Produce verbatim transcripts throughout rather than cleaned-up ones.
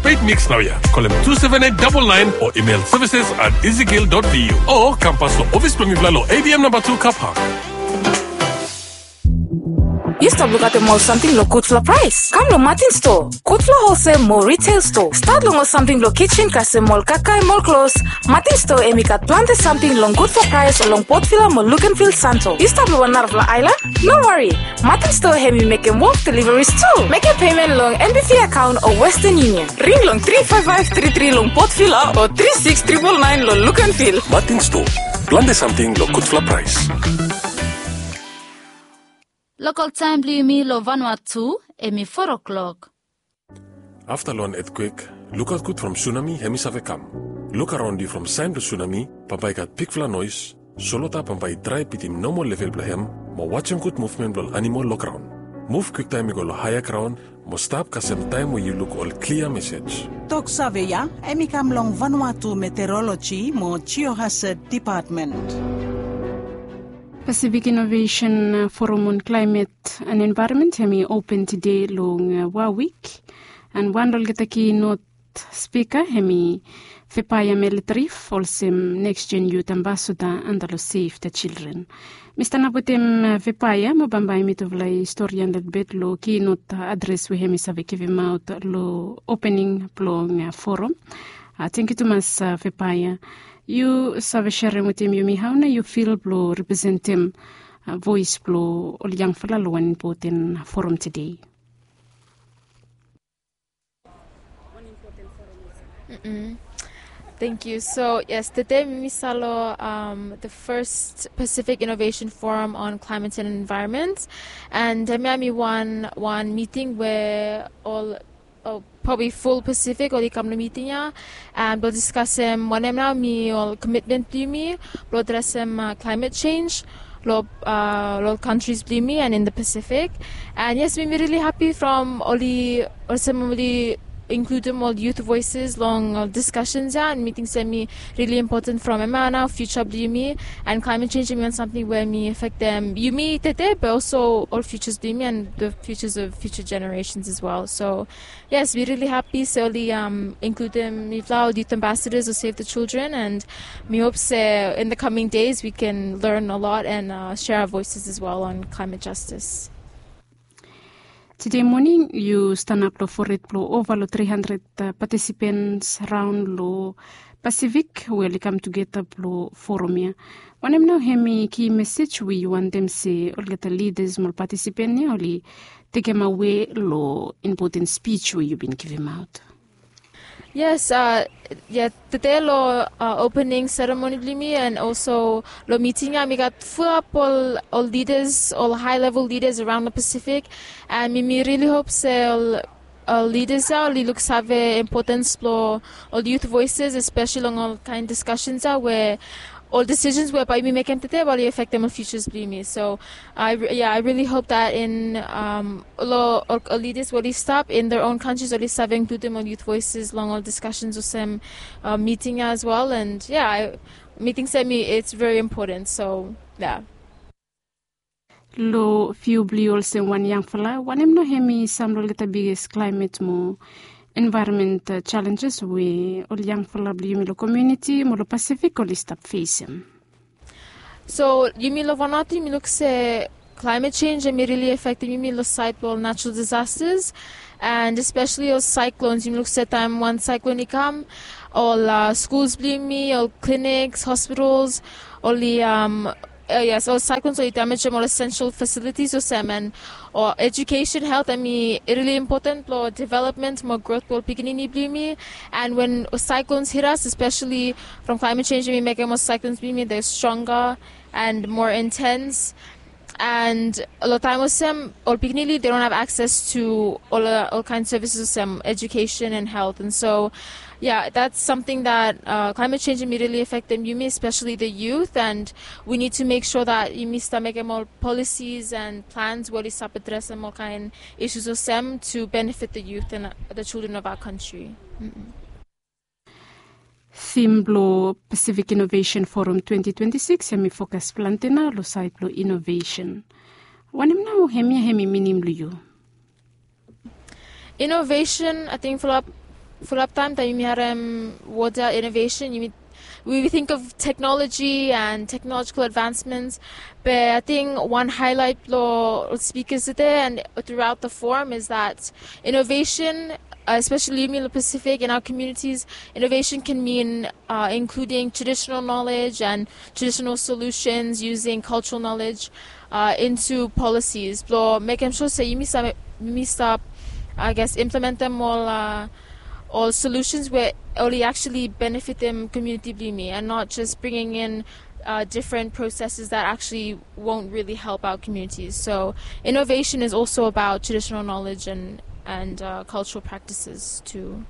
paid mix now, yeah. Call him two seven eight nine nine or email services at easygale dot v u or campus lo office Plangivlalo A D M number two car park. You stop look at the mall something lo good for price. Come lo Martin store. Good for wholesale mall retail store. Start long or something lo kitchen kase mall kakai mall clothes. Martin store emikat plante something long good for price or long port filler mall look and feel santo. You stop lo one of la island? No worry. Martin store hemi make him walk deliveries too. Make a payment long N B F I account or Western Union. Ring long three five five three three long port filler or three six nine nine nine lo look and feel. Martin store. Plante something lo good for price. Local time blew me lo Vanuatu, emi four o'clock. After an earthquake, look out good from tsunami hemisavekam. Look around you from sign to tsunami, pampai kat pikfla noise, solota pampai try pitim no more level blahem, mo watching good movement blo animal look around. Move quick time go lo higher ground, mo stop kasem time where you look all clear message. Tok saveya, emi kam long Vanuatu meteorology mo geohazard department. Pacific Innovation Forum on Climate and Environment hemi open today long uh, wa week and one rol getaki note speaker hemi Fepaya Military folsem next gen youth ambassador andalo save the children. Mister Naputem Fepaya mo bambay mitovla historian little bit lo keynote address we hemi savekivi out lo opening plong uh, forum. Uh, thank you to mas uh, Fepaya. You save sharing with him, you me how na you feel blue represent him uh, voice blue or young fella lo one important forum today. Mm-mm. Thank you. So yes, today we salo um, the first Pacific Innovation Forum on Climate and Environment, and Miami one one meeting where all. Oh, probably full Pacific or the come to meeting ya and we'll discuss um one now me or commitment to me we'll address um uh, climate change lo uh lo countries blame me and in the Pacific and yes we're really happy from all the or some of the including all youth voices long uh, discussions yeah, and meetings that me really important from Emana future me and climate change me on something where me affect them you me today but also all futures me and the futures of future generations as well. So yes, we're really happy so the um include them me youth ambassadors to save the children and me hopes uh, in the coming days we can learn a lot and uh, share our voices as well on climate justice. Today morning, you stand up for it over three hundred uh, participants around lo Pacific where they come together lo forum here. When I'm now hemi key message we want them say all get the leaders more participant here only take them away lo important speech where you've been giving out. Yes, uh, yeah, today lo uh, opening ceremony me and also lo meeting we got full up all all leaders, all high level leaders around the Pacific, and me, me really hope so. All leaders are really looks have a importance lo all youth voices, especially on all kind of discussions are where. All decisions whereby we make them today will affect them in futures believe me. So I yeah I really hope that in um all, all, all leaders will stop in their own countries or least have include them on youth voices long all discussions with some uh, meeting as well and yeah I, meetings at me it's very important so yeah. Lo few blue also one young fella one him no hemi some lo the biggest climate mo environment uh, challenges we all young fella blue lo community mo lo Pacific or stop facing. So you mean lo Vanuatu you look say climate change and me really affecting you mean lo cycle natural disasters and especially all cyclones you look say time one cyclone come all uh, schools blue me all clinics hospitals all the um Uh, yes, or cyclones or damage more essential facilities or some and or education, health. I mean, really important for development, more growth for beginning me. And when cyclones hit us, especially from climate change, we make more cyclones me they're stronger and more intense. And a lot of time with them, or beginning they don't have access to all uh, all kinds of services, some education and health, and so. Yeah, that's something that uh, climate change immediately affects them, you mean, especially the youth, and we need to make sure that you start making more policies and plans where we start addressing more kind of issues of them to benefit the youth and uh, the children of our country. Mm-mm. Theme lo Pacific Innovation Forum twenty twenty-six, hemi focus plantina lo site lo innovation. Wanim na hemi hemi minim lo you? Innovation, I think, for full up time that you may have water innovation. You we think of technology and technological advancements, but I think one highlight for speakers today and throughout the forum is that innovation, especially in the Pacific in our communities, innovation can mean uh, including traditional knowledge and traditional solutions using cultural knowledge uh, into policies. So making sure that you stop, I guess, implement them all. Uh, or solutions where only actually benefit them community blimi and not just bringing in uh, different processes that actually won't really help our communities. So innovation is also about traditional knowledge and, and uh, cultural practices too.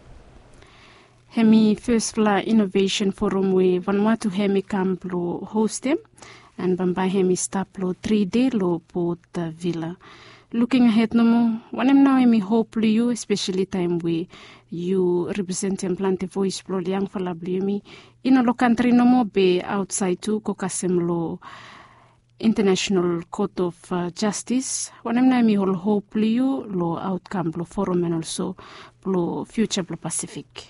Hemi first fla innovation forum we Vanuatu hemi kamplo hostem and bamba hemi staplo three day lo port uh, villa. Looking ahead no more, one am now I hope you, especially time we you represent and plant a voice pro young for me in a low country no more be outside to Kokasem law International Court of uh, Justice. One am now I whole hope you law outcome lo forum and also lo future lo Pacific.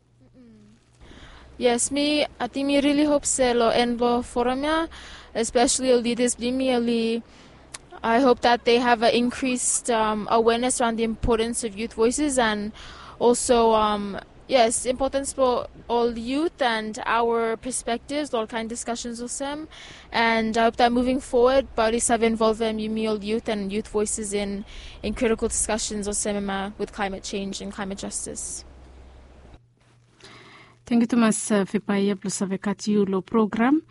Yes, me I think me really hope se lo end lo forum ya, especially leaders be me I hope that they have an increased um, awareness around the importance of youth voices and also, um, yes, importance for all youth and our perspectives, all kind of discussions with them. And I hope that moving forward, bodies have involved them, all youth and youth voices in, in critical discussions with them with climate change and climate justice. Thank you so much, Fipaya, plus avekati lo program,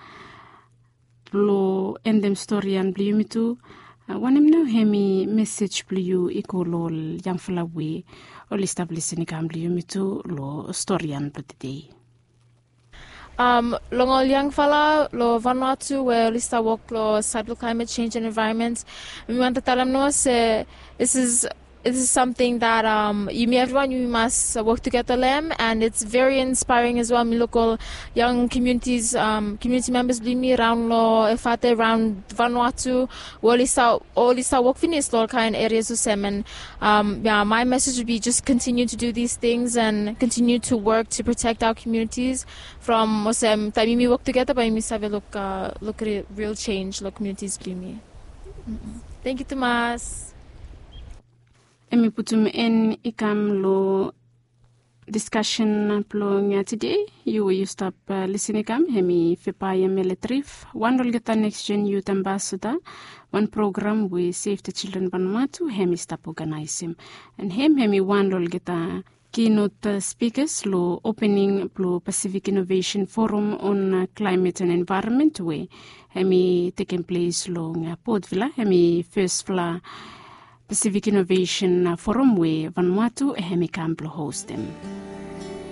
lo endem story and bliumitu. Wanem no hemi message bliu ikolol yang flawe ol establish ni kam bliu mitu lo storyan today. Um, longol yang fala lo Vanuatu where lista work lo cyber climate change and environment. We want to tell them no se this is this is something that um you everyone you must work together them and it's very inspiring as well. Me local young communities um community members believe me around lo efate around Vanuatu all lista all lista work finish lo kind areas of them and um yeah my message would be just continue to do these things and continue to work to protect our communities from osem time me work together by me sabe look uh, look at real change lo communities believe me. Mm-mm. Thank you Tomas. Emi putum en ikam lo discussion plong today. You you stop uh, listening kam hemi Fipaya Meletrif. One will get the next gen youth ambassador. One program we Save the Children Vanuatu hemi stop organize him. And him hemi one will get a keynote uh, speakers lo opening lo Pacific Innovation Forum on uh, climate and environment way hemi taking place lo uh, Port Villa hemi first fla Pacific Innovation Forum we Vanuatu hemi kamplo host them.